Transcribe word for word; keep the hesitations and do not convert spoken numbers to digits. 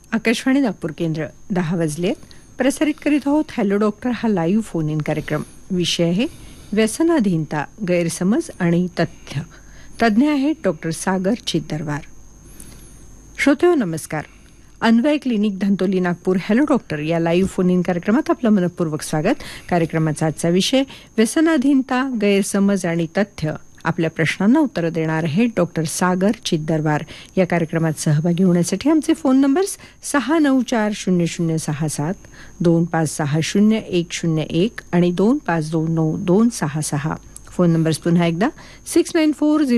आकाशवाणी नागपूर केंद्र दहा वाजलेत. प्रसारित करीत आहोत हॅलो डॉक्टर हा लाईव्ह फोन इन कार्यक्रम. विषय आहे व्यसनाधीनता, गैरसमज आणि तथ्य. तज्ज्ञ आहेत डॉक्टर सागर चिद्दरवार. श्रोतेहो नमस्कार. Anvay clinic Dhantoli Nagpur hello doctor या लाईव्ह फोन इन कार्यक्रमात आपलं मनपूर्वक स्वागत. कार्यक्रमाचा आजचा विषय व्यसनाधीनता, गैरसमज आणि तथ्य. आपल्या प्रश्नांना उत्तरं देणार आहेत डॉक्टर सागर चिद्दरवार. या कार्यक्रमात सहभागी होण्यासाठी आमचे फोन नंबर्स सहा नऊ चार शून्य शून्य सहा सात, दोन पाच सहा शून्य एक शून्य एक आणि दोन पाच दोन नऊ दोन सहा सहा. फोन नंबर्स पुन्हा एकदा सिक्स नाईन फोर